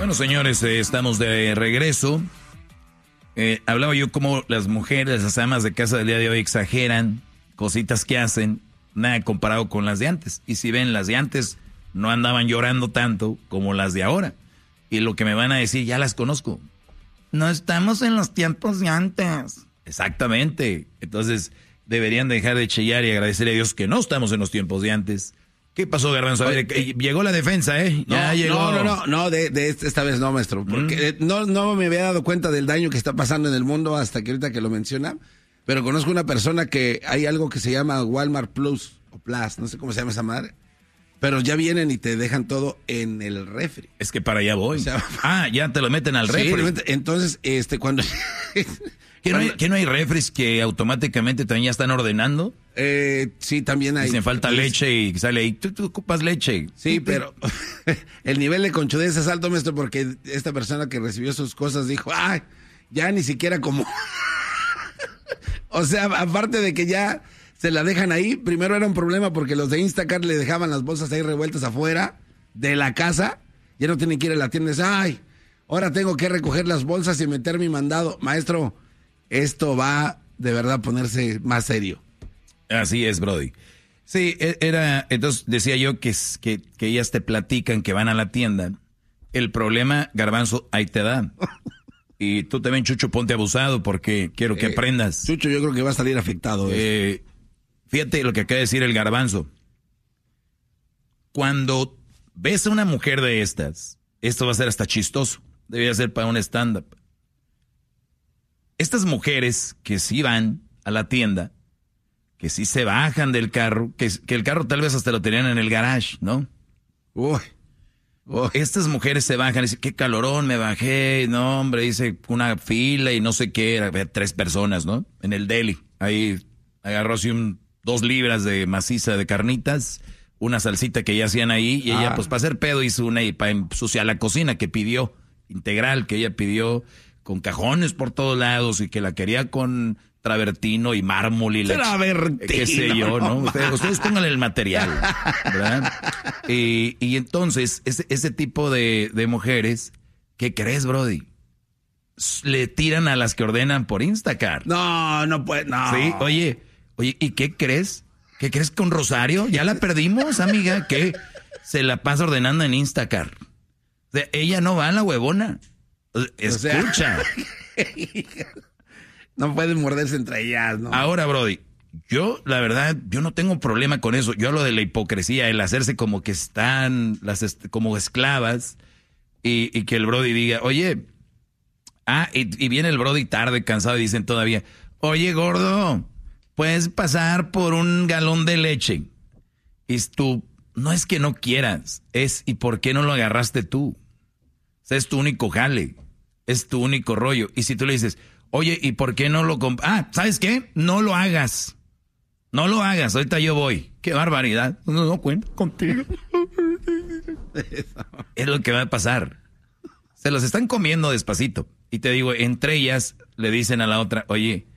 Bueno, señores, estamos de regreso. Hablaba yo como las mujeres, las amas de casa del día de hoy exageran cositas que hacen, nada comparado con las de antes. Y si ven, las de antes no andaban llorando tanto como las de ahora. Y lo que me van a decir, ya las conozco. No estamos en los tiempos de antes. Exactamente. Entonces, deberían dejar de chillar y agradecerle a Dios que no estamos en los tiempos de antes. ¿Qué pasó, Garbanzo? A ver, llegó la defensa, ¿eh? Ya llegó. No, esta vez no, maestro. Porque no me había dado cuenta del daño que está pasando en el mundo hasta que ahorita que lo menciona. Pero conozco una persona que hay algo que se llama Walmart Plus o Plus, no sé cómo se llama esa madre. Pero ya vienen y te dejan todo en el refri. Es que para allá voy. O sea, ya te lo meten al refri. Sí, entonces, cuando... ¿Que no hay refres que automáticamente también ya están ordenando? Sí, también hay. Dicen falta leche y sale ahí, tú ocupas leche. Sí, pero el nivel de conchudez es alto, maestro, porque esta persona que recibió sus cosas dijo, ¡ay! Ya ni siquiera como... O sea, aparte de que ya se la dejan ahí, primero era un problema porque los de Instacart le dejaban las bolsas ahí revueltas afuera de la casa, ya no tienen que ir a la tienda, ¡ay! Ahora tengo que recoger las bolsas y meter mi mandado. Maestro, esto va de verdad a ponerse más serio. Así es, Brody. Sí, entonces decía yo que ellas te platican que van a la tienda. El problema, Garbanzo, ahí te da. Y tú también, Chucho, ponte abusado porque quiero que aprendas. Chucho, yo creo que va a salir afectado. Fíjate lo que acaba de decir el Garbanzo. Cuando ves a una mujer de estas, esto va a ser hasta chistoso. Debería ser para un stand-up. Estas mujeres que sí van a la tienda, que sí se bajan del carro, que el carro tal vez hasta lo tenían en el garage, ¿no? Estas mujeres se bajan y dicen, qué calorón, me bajé, no hombre, hice una fila y no sé qué, había 3 personas, ¿no? En el deli, ahí agarró así 2 libras de maciza de carnitas, una salsita que ya hacían ahí, y ella pues para hacer pedo hizo una y para ensuciar la cocina que pidió, integral, que ella pidió con cajones por todos lados y que la quería con travertino y mármol y qué sé yo, ¿no? Ustedes pónganle el material, ¿verdad? Y entonces, ese tipo de mujeres, ¿qué crees, Brody? Le tiran a las que ordenan por Instacart. No puede, no. Sí, oye, ¿y qué crees? ¿Qué crees con Rosario? Ya la perdimos, amiga, que se la pasa ordenando en Instacart. O sea, ella no va a la huevona. Escucha. No pueden morderse entre ellas, ¿no? Ahora, Brody, yo, la verdad, yo no tengo problema con eso. Yo hablo de la hipocresía, el hacerse como que están como esclavas y que el Brody diga, oye, y viene el Brody tarde, cansado y dicen todavía, oye, gordo, puedes pasar por un galón de leche. Y tú, no es que no quieras, ¿y por qué no lo agarraste tú? O sea, es tu único jale, es tu único rollo. Y si tú le dices, oye, ¿y por qué no lo ¿sabes qué? No lo hagas. No lo hagas, ahorita yo voy. ¡Qué barbaridad! No cuento contigo. Es lo que va a pasar. Se los están comiendo despacito. Y te digo, entre ellas le dicen a la otra, oye,